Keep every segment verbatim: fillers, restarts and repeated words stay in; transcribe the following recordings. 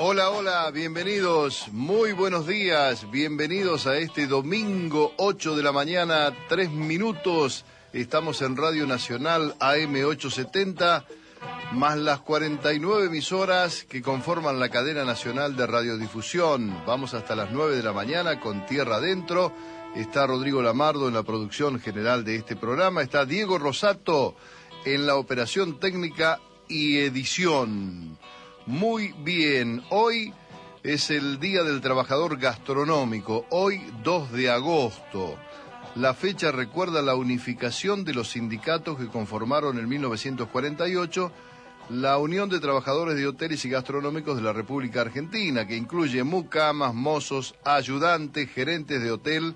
Hola, hola, bienvenidos, muy buenos días, bienvenidos a este domingo ocho de la mañana, tres minutos. Estamos en Radio Nacional A M ochocientos setenta, más las cuarenta y nueve emisoras que conforman la cadena nacional de radiodifusión. Vamos hasta las nueve de la mañana con Tierra Adentro. Está Rodrigo Lamardo en la producción general de este programa. Está Diego Rosato en la operación técnica y edición. Muy bien, hoy es el Día del Trabajador Gastronómico, hoy dos de agosto. La fecha recuerda la unificación de los sindicatos que conformaron en mil novecientos cuarenta y ocho la Unión de Trabajadores de Hoteles y Gastronómicos de la República Argentina, que incluye mucamas, mozos, ayudantes, gerentes de hotel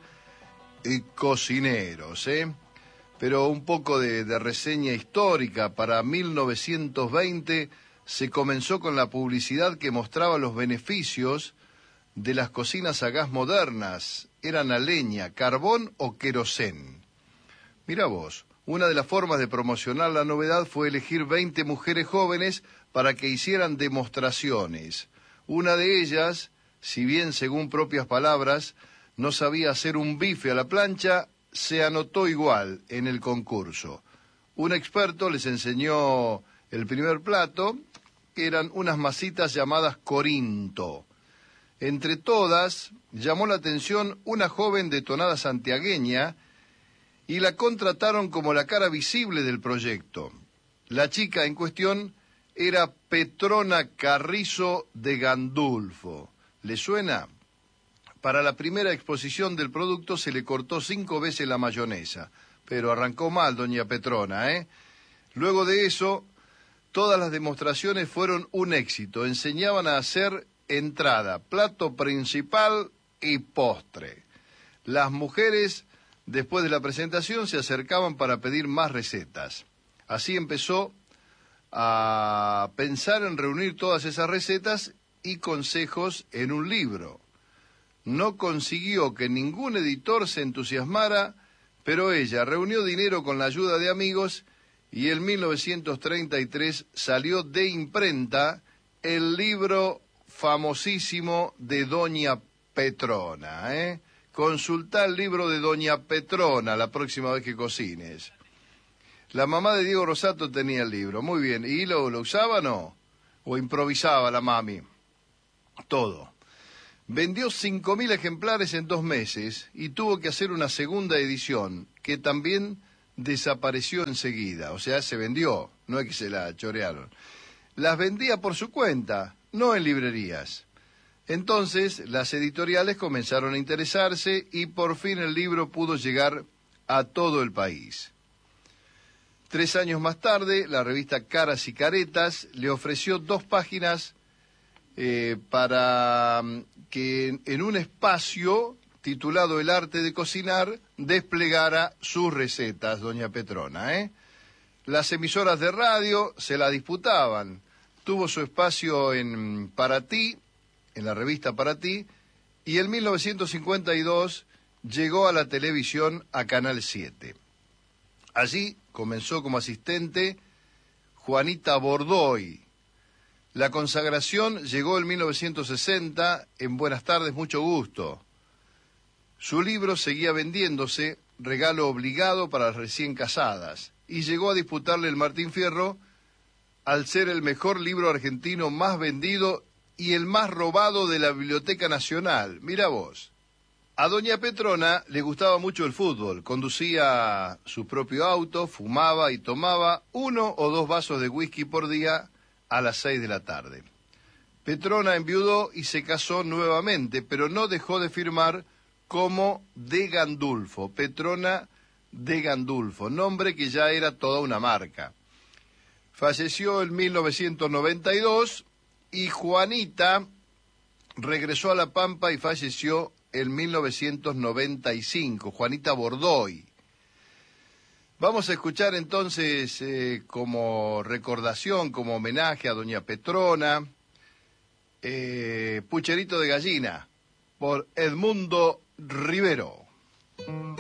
y cocineros, ¿eh? Pero un poco de, de reseña histórica. Para mil novecientos veinte se comenzó con la publicidad que mostraba los beneficios de las cocinas a gas modernas. Eran a leña, carbón o querosén. Mira vos, una de las formas de promocionar la novedad fue elegir veinte mujeres jóvenes para que hicieran demostraciones. Una de ellas, si bien según propias palabras no sabía hacer un bife a la plancha, se anotó igual en el concurso. Un experto les enseñó el primer plato, que eran unas masitas llamadas Corinto. Entre todas, llamó la atención una joven de tonada santiagueña y la contrataron como la cara visible del proyecto. La chica en cuestión era Petrona Carrizo de Gandulfo. ¿Le suena? Para la primera exposición del producto se le cortó cinco veces la mayonesa, pero arrancó mal doña Petrona, ¿eh? Luego de eso, todas las demostraciones fueron un éxito. Enseñaban a hacer entrada, plato principal y postre. Las mujeres, después de la presentación, se acercaban para pedir más recetas. Así empezó a pensar en reunir todas esas recetas y consejos en un libro. No consiguió que ningún editor se entusiasmara, pero ella reunió dinero con la ayuda de amigos y en mil novecientos treinta y tres salió de imprenta el libro famosísimo de Doña Petrona, ¿eh? Consultá el libro de Doña Petrona la próxima vez que cocines. La mamá de Diego Rosato tenía el libro, muy bien. ¿Y lo, lo usaba o no? ¿O improvisaba la mami? Todo. Vendió cinco mil ejemplares en dos meses y tuvo que hacer una segunda edición, que también desapareció enseguida. O sea, se vendió, no es que se la chorearon. Las vendía por su cuenta, no en librerías. Entonces, las editoriales comenzaron a interesarse y por fin el libro pudo llegar a todo el país. Tres años más tarde, la revista Caras y Caretas le ofreció dos páginas eh, para que en un espacio titulado El arte de cocinar desplegara sus recetas, doña Petrona, ¿eh? Las emisoras de radio se la disputaban. Tuvo su espacio en Para Ti, en la revista Para Ti, y en mil novecientos cincuenta y dos llegó a la televisión, a Canal siete. Allí comenzó como asistente Juanita Bordoy. La consagración llegó en mil novecientos sesenta en Buenas tardes, mucho gusto. Su libro seguía vendiéndose, regalo obligado para las recién casadas, y llegó a disputarle el Martín Fierro al ser el mejor libro argentino más vendido y el más robado de la Biblioteca Nacional. Mira vos. A doña Petrona le gustaba mucho el fútbol, conducía su propio auto, fumaba y tomaba uno o dos vasos de whisky por día a las seis de la tarde. Petrona enviudó y se casó nuevamente, pero no dejó de firmar como de Gandulfo, Petrona de Gandulfo, nombre que ya era toda una marca. Falleció en mil novecientos noventa y dos y Juanita regresó a La Pampa y falleció en mil novecientos noventa y cinco, Juanita Bordoy. Vamos a escuchar entonces eh, como recordación, como homenaje a doña Petrona, eh, Pucherito de Gallina, por Edmundo Rivero.